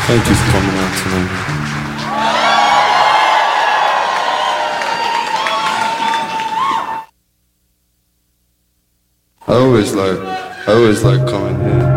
Thank you for coming out tonight. I always like coming here.